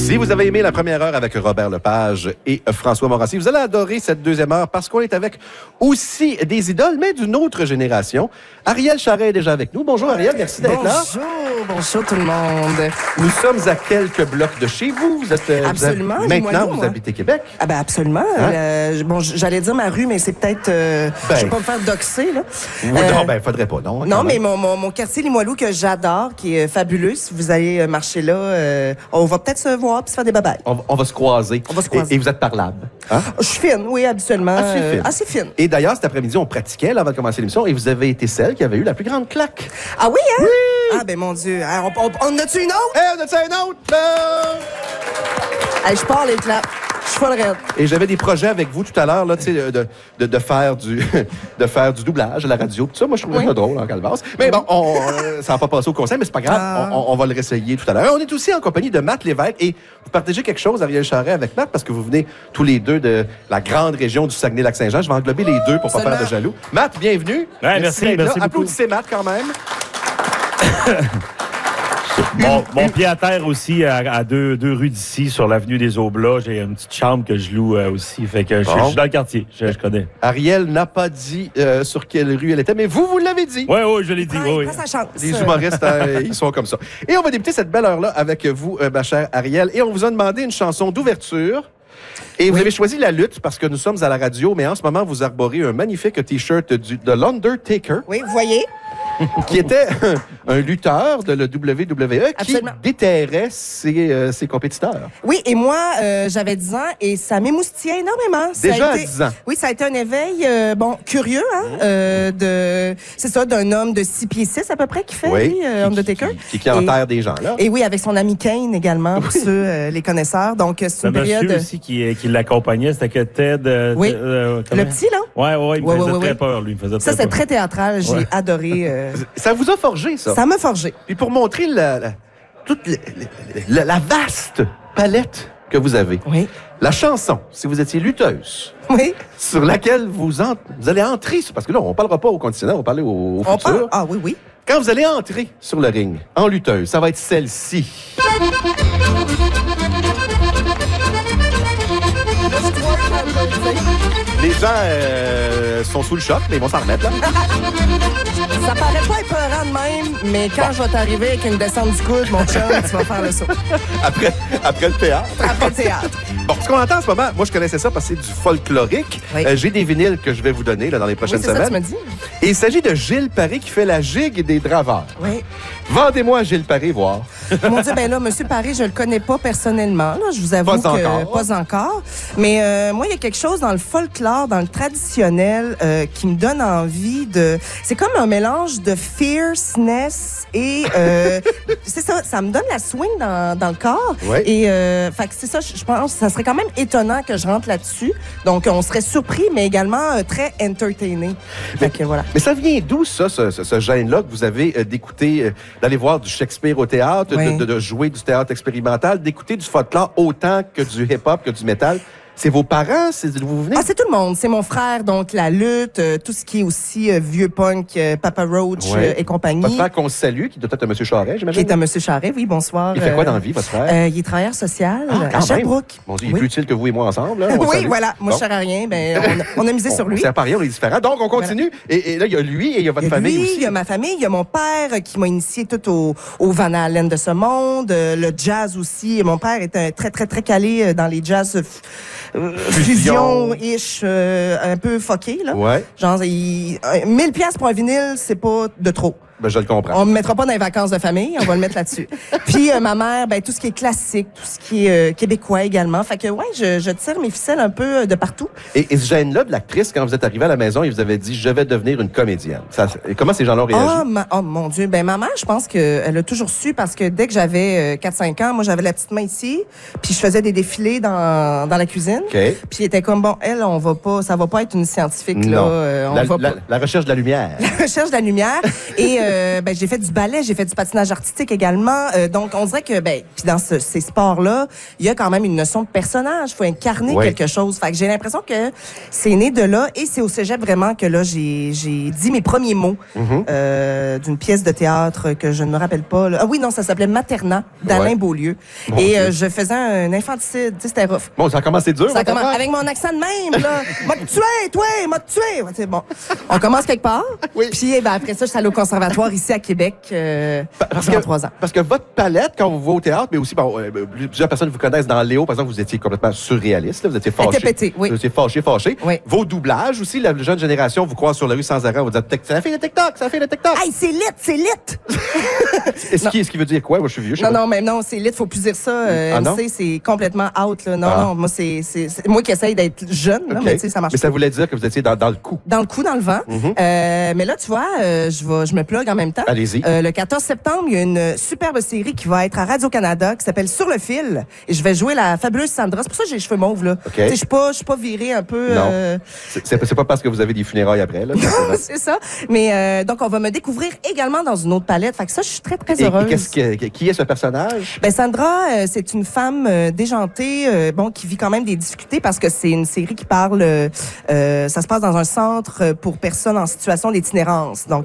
Si vous avez aimé la première heure avec Robert Lepage et François Morancy, vous allez adorer cette deuxième heure parce qu'on est avec aussi des idoles, mais d'une autre génération. Ariel Charret est déjà avec nous. Bonjour Ariel, merci d'être là. Bonjour tout le monde. Nous sommes à quelques blocs de chez vous. Vous êtes absolument. Maintenant, vous habitez Québec. Ah ben absolument. Hein? Bon, j'allais dire ma rue, mais c'est peut-être... je vais pas me faire doxer, là. Non, faudrait pas, non. Non, mais mon quartier Limoilou que j'adore, qui est fabuleux. Si vous allez marcher là, on va peut-être se voir puis se faire des babayes. On va se croiser. On va se croiser. Et vous êtes parlable. Hein? Je suis fine, oui, habituellement. Assez fine. fine. Et d'ailleurs, cet après-midi, on pratiquait là, avant de commencer l'émission et vous avez été celle qui avait eu la plus grande claque. Ah oui, hein? Oui! Ah ben mon Dieu. Alors, on a-tu une autre? On a-tu une autre? Je pars les claps. Je suis folle raide. Et j'avais des projets avec vous tout à l'heure, là, tu sais, de faire du doublage à la radio. Tout ça, moi, je trouvais ça drôle en calvasse. Mais bon, ça n'a pas passé au conseil, mais c'est pas grave. On va le réessayer tout à l'heure. On est aussi en compagnie de Matt Lévesque et vous partagez quelque chose, Ariel Charret, avec Matt, parce que vous venez tous les deux de la grande région du Saguenay-Lac-Saint-Jean. Je vais englober les deux pour pas faire de jaloux. Matt, bienvenue. Ouais, merci beaucoup. Applaudissez Matt quand même. Mon pied à terre aussi, à deux rues d'ici, sur l'avenue des Aublats. J'ai une petite chambre que je loue aussi. Fait que je suis dans le quartier. Je connais. Ariel n'a pas dit sur quelle rue elle était, mais vous l'avez dit. Oui, je l'ai dit. Oui. Sa chance. Les humoristes, ils sont comme ça. Et on va débuter cette belle heure-là avec vous, ma chère Ariel. Et on vous a demandé une chanson d'ouverture. Et vous avez choisi la lutte parce que nous sommes à la radio, mais en ce moment, vous arborez un magnifique T-shirt de l'Undertaker. Oui, vous voyez. Qui était un lutteur de la WWE qui déterrait ses compétiteurs. Oui, et moi, j'avais 10 ans et ça m'émoustillait énormément. Déjà à 10 ans? Oui, ça a été un éveil, curieux, hein, c'est ça, d'un homme de 6 pieds 6 à peu près qui fait, Undertaker. Qui enterre des gens, là. Et oui, avec son ami Kane également, pour ceux, les connaisseurs. Donc, c'est une période... monsieur aussi qui l'accompagnait, c'était que Ted... le petit, là? Oui, il me faisait très peur, lui. Ça, c'est très théâtral. J'ai adoré... Ça vous a forgé, ça? Ça m'a forgé. Puis pour montrer toute la vaste palette que vous avez, la chanson, si vous étiez lutteuse, sur laquelle vous allez entrer, parce que là, on ne parlera pas au conditionnel, on va parler au futur. Ah oui. Quand vous allez entrer sur le ring, en lutteuse, ça va être celle-ci. Les gens sont sous le choc, mais ils vont s'en remettre, là. Ça paraît pas épeurant de même, mais quand je vais t'arriver avec une descente du coude, mon chum, tu vas faire le saut. Après le théâtre. Après le théâtre. Bon, ce qu'on entend en ce moment, moi, je connaissais ça parce que c'est du folklorique. J'ai des vinyles que je vais vous donner là, dans les prochaines semaines. Ça, tu m'as dit. Et il s'agit de Gilles Paré qui fait la gigue des draveurs. Oui. Vendez-moi Gilles Paré, voir. Mon Dieu, ben là, M. Paré, je le connais pas personnellement. Là, je vous avoue pas encore. Mais moi, il y a quelque chose dans le folklore, dans le traditionnel, qui me donne envie de... C'est comme un mélange de fierceness et... c'est ça, ça me donne la swing dans le corps. Oui. Et fait que c'est ça, je pense, ça serait quand même étonnant que je rentre là-dessus. Donc, on serait surpris, mais également très entertainé. Fait que voilà. Mais ça vient d'où, ça, ce gène-là que vous avez d'écouter, d'aller voir du Shakespeare au théâtre, de jouer du théâtre expérimental, d'écouter du folklore autant que du hip-hop, que du métal? C'est vos parents? Vous venez? Ah, c'est tout le monde. C'est mon frère, donc la lutte, tout ce qui est aussi vieux punk, Papa Roach et compagnie. Votre frère qu'on salue, qui doit être un M. Charret, j'imagine? Qui est un M. Charret, oui, bonsoir. Il fait quoi dans la vie, votre frère? Il est travailleur social à Sherbrooke. Mon Dieu, il est plus utile que vous et moi ensemble. Là, oui, voilà. Moi, je ne sers à rien. Ben, on a misé sur lui. C'est pas rien, on est différents. Donc, on continue. Voilà. Et là, il y a lui et il y a votre famille aussi. Il y a ma famille, il y a mon père qui m'a initié tout au Van Halen de ce monde, le jazz aussi. Mon père était très, très, très calé dans les jazz fusion-ish, un peu fucké, là. Ouais. Genre, 1000$ pour un vinyle, c'est pas de trop. Ben, je le comprends. On me mettra pas dans les vacances de famille, on va le mettre là-dessus. Puis ma mère, ben tout ce qui est classique, tout ce qui est québécois également. Fait que je tire mes ficelles un peu de partout. Et ce gène-là de l'actrice, quand vous êtes arrivée à la maison, il vous avait dit « Je vais devenir une comédienne ». Comment ces gens-là ont réagi? Oh mon Dieu, ben ma mère, je pense qu'elle a toujours su parce que dès que j'avais 4-5 ans, moi j'avais la petite main ici, puis je faisais des défilés dans la cuisine. Okay. Puis elle était comme bon, on va pas, ça va pas être une scientifique non. là. La recherche de la lumière. La recherche de la lumière. Et j'ai fait du ballet, j'ai fait du patinage artistique également. Donc, on dirait que, puis dans ces sports-là, il y a quand même une notion de personnage. Il faut incarner quelque chose. Fait que j'ai l'impression que c'est né de là et c'est au cégep vraiment que là, j'ai dit mes premiers mots d'une pièce de théâtre que je ne me rappelle pas. Là. Ah oui, non, ça s'appelait Materna d'Alain Beaulieu. Bon, et je faisais un infanticide. Tu sais, c'était rough. Bon, ça a commencé dur. Ça commence avec mon accent de même, là. M'a tué, toi, m'a tué. C'est bon. On commence quelque part. Oui. Puis après ça, je suis allée au conservatoire ici à Québec pendant 3 ans. Parce que votre palette, quand vous voyez au théâtre, mais aussi, plusieurs personnes vous connaissent dans Léo, par exemple, vous étiez complètement surréaliste. Là, vous étiez fâché. Pété, oui. Vous étiez fâché. Oui. Vos doublages aussi, la jeune génération vous croise sur la rue sans arrêt. On vous dit, c'est la fille de TikTok, c'est la fille de TikTok. Hey, c'est lit. Est-ce qu'il veut dire quoi? Moi, je suis vieux. Non, c'est lit. Faut plus dire ça. MC, c'est complètement out. Là. Non, moi, c'est moi qui essaye d'être jeune, là, mais tu sais, ça marche. Mais ça voulait dire que vous étiez dans le coup. Dans le coup, dans le vent. Mais là, tu vois, je me plug en même temps. Allez-y. Le 14 septembre, il y a une superbe série qui va être à Radio-Canada qui s'appelle Sur le fil. Et je vais jouer la fabuleuse Sandra. C'est pour ça que j'ai les cheveux mauves, là. Okay. Je suis pas virée un peu. Non. C'est pas parce que vous avez des funérailles après, là. C'est ça. Mais donc, on va me découvrir également dans une autre palette. Fait que ça, je suis très, très heureuse. Et qui est ce personnage? Sandra, c'est une femme déjantée, qui vit quand même des difficultés parce que c'est une série qui parle. Ça se passe dans un centre pour personnes en situation d'itinérance. Donc,